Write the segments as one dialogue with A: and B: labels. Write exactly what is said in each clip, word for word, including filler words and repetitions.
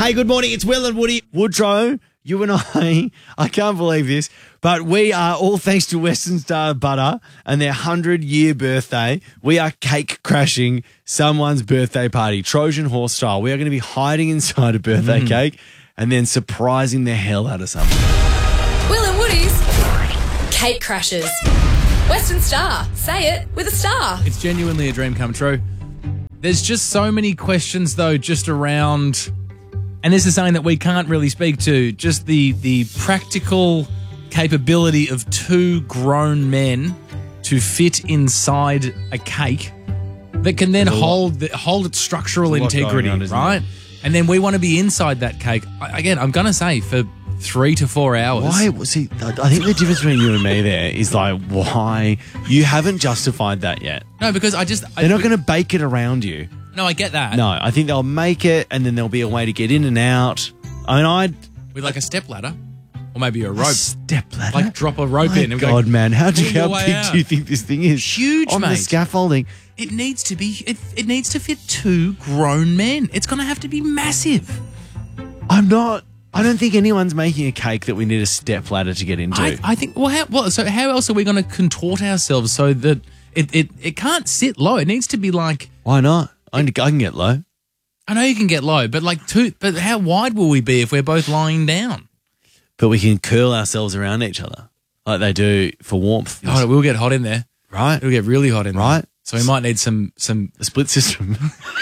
A: Hey, good morning. It's Will and Woody. Woodrow, you and I, I can't believe this, but we are, all thanks to Western Star Butter and their hundred-year birthday, we are cake crashing someone's birthday party, Trojan horse style. We are going to be hiding inside a birthday mm. cake and then surprising the hell out of someone.
B: Will and Woody's Cake Crashers. Western Star. Say it with a star.
C: It's genuinely a dream come true. There's just so many questions, though, just around, and this is something that we can't really speak to, just the the practical capability of two grown men to fit inside a cake that can then hold the, hold its structural integrity, on, right? And then we want to be inside that cake. Again, I'm going to say for three to four hours.
A: Why? See, I think the difference between you and me there is like why you haven't justified that yet.
C: No, because I just...
A: They're
C: I,
A: not going to bake it around you.
C: No, I get that.
A: No, I think they'll make it and then there'll be a way to get in and out. I mean, I'd...
C: With like a step ladder or maybe a rope.
A: A step ladder?
C: Like drop a rope
A: My
C: in. And
A: God,
C: go,
A: man, how, do you, how big
C: out.
A: do you think this thing is?
C: Huge,
A: On
C: mate.
A: the scaffolding.
C: It needs to be... It, it needs to fit two grown men. It's going to have to be massive.
A: I'm not... I don't think anyone's making a cake that we need a step ladder to get into.
C: I, I think, well, how, well, so how else are we going to contort ourselves so that it, it, it can't sit low? It needs to be like...
A: Why not? I can, I can get low.
C: I know you can get low, but like two, but how wide will we be if we're both lying down?
A: But we can curl ourselves around each other like they do for warmth.
C: Oh, we'll get hot in there.
A: Right.
C: It'll get really hot in
A: right.
C: there. So we might need some some
A: a split system.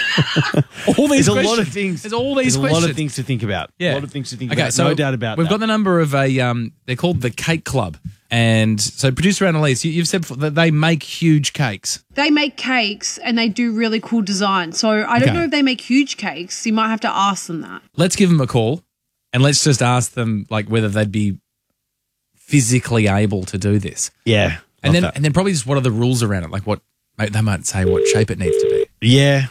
C: all these
A: There's
C: questions.
A: a lot of things.
C: There's all these
A: There's
C: questions.
A: a lot of things to think about.
C: Yeah.
A: A lot of things to think
C: okay,
A: about.
C: So
A: no doubt about
C: we've
A: that.
C: got the number of a, um, they're called the Cake Club. And so producer Annalise, you, you've said that they make huge cakes.
D: They make cakes and they do really cool designs. So I don't
C: Okay.
D: know if they make huge cakes. You might have to ask them that.
C: Let's give them a call and let's just ask them like whether they'd be physically able to do this.
A: Yeah.
C: And then
A: that.
C: and then probably just what are the rules around it? Like what they might say what shape it needs to be.
A: Yeah.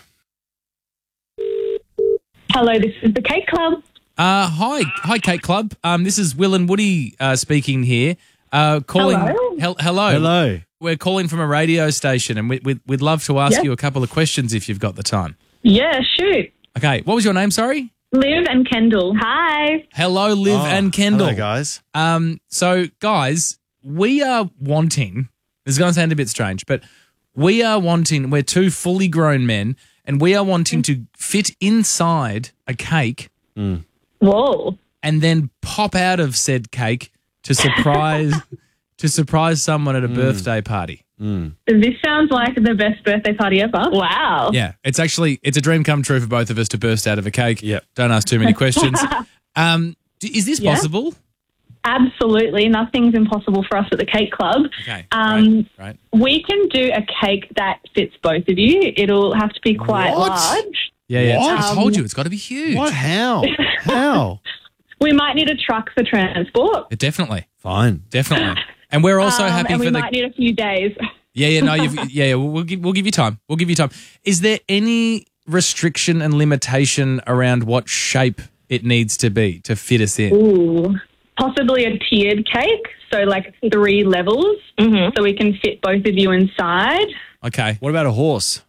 E: Hello, this is the Cake Club.
C: Uh, hi, hi, Cake Club. Um, this is Will and Woody uh, speaking here. Uh, calling.
E: Hello.
C: Hel- hello.
A: Hello.
C: We're calling from a radio station, and we, we'd, we'd love to ask
E: Yeah.
C: you a couple of questions if you've got the time.
E: Yeah, shoot.
C: Okay, what was your name? Sorry.
E: Liv and Kendall. Hi.
C: Hello, Liv
A: Oh,
C: and Kendall.
A: Hello, guys.
C: Um, so guys, we are wanting. This is going to sound a bit strange, but we are wanting. We're two fully grown men, and we are wanting to fit inside a cake.
A: Mm.
E: Whoa.
C: And then pop out of said cake to surprise to surprise someone at a mm. birthday party.
A: Mm.
E: This sounds like the best birthday party ever. Wow.
C: Yeah, it's actually it's a dream come true for both of us to burst out of a cake.
A: Yep.
C: Don't ask too many questions. um, d- is this
E: Yeah.
C: possible?
E: Absolutely. Nothing's impossible for us at the Cake Club.
C: Okay.
E: Um,
C: right, right.
E: We can do a cake that fits both of you. It'll have to be quite
A: What?
E: large.
C: Yeah, yeah.
A: What?
C: I told you it's got to be huge.
A: What? How? How?
E: We might need a truck for transport.
C: Yeah, definitely,
A: Fine.
C: definitely. And we're also
E: Um,
C: happy
E: and
C: for
E: we
C: the.
E: might need a few days.
C: Yeah, yeah, no, you've, yeah, yeah. We'll, we'll give we'll give you time. We'll give you time. Is there any restriction and limitation around what shape it needs to be to fit us in?
E: Ooh. Possibly a tiered cake, so like three levels, mm-hmm. so we can fit both of you inside.
C: Okay.
A: What about a horse?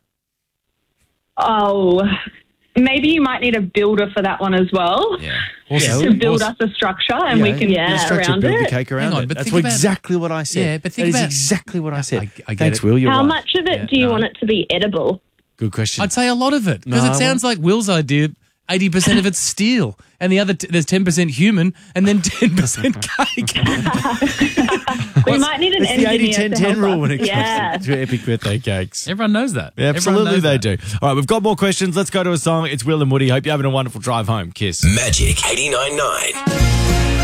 E: Oh, maybe you might need a builder for that one as well.
C: Yeah.
A: Yeah,
E: To build
A: horse-
E: us a structure and
A: Yeah,
E: we can
A: yeah,
E: yeah,
A: structure,
E: around
A: build the
E: it.
A: cake around
C: Hang on,
A: it.
C: but
A: That's
C: think about-
A: exactly what I said.
C: Yeah, but think
A: that is
C: about-
A: exactly what I said.
C: I- I get
A: Thanks,
C: it.
A: Will. You're
F: How
A: right.
F: much of it
C: Yeah,
F: do you
C: no.
F: want it to be edible?
A: Good question.
C: I'd say a lot of it because
A: No,
C: it
A: I
C: sounds like Will's idea. eighty percent of it's steel, and the other t- there's ten percent human, and then ten percent cake.
E: We might need an
A: It's the
E: engineer
A: eighty ten
E: to
A: ten
E: help
A: rule
E: us.
A: when it comes
E: Yeah.
A: to, to epic birthday cakes.
C: Everyone knows that.
A: Yeah,
C: Everyone
A: absolutely,
C: knows
A: they
C: that.
A: do. All right, we've got more questions. Let's go to a song. It's Will and Woody. Hope you're having a wonderful drive home. Kiss.
G: Magic eighty-nine point nine.